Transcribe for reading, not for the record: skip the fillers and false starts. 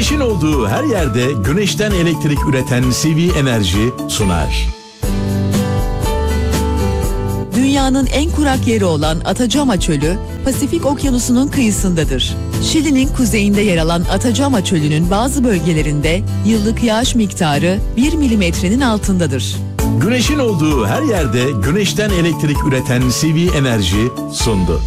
Güneşin olduğu her yerde güneşten elektrik üreten CV Enerji sunar. Dünyanın en kurak yeri olan Atacama Çölü, Pasifik Okyanusu'nun kıyısındadır. Şili'nin kuzeyinde yer alan Atacama Çölü'nün bazı bölgelerinde yıllık yağış miktarı 1 milimetrenin altındadır. Güneşin olduğu her yerde güneşten elektrik üreten CV Enerji sundu.